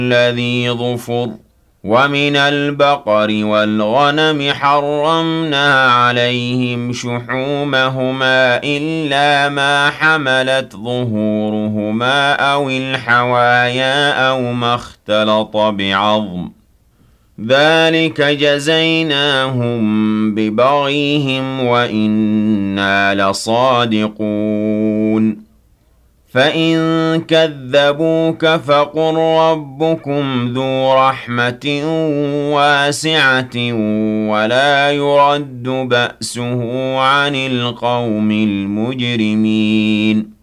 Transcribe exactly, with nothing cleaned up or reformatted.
الذي ظفر ومن البقر والغنم حرمنا عليهم شحومهما إلا ما حملت ظهورهما أو الحوايا أو ما اختلط بعظم ذلك جزيناهم ببغيهم وإنا لصادقون فإن كذبوك فقل ربكم ذو رحمة واسعة ولا يرد بأسه عن القوم المجرمين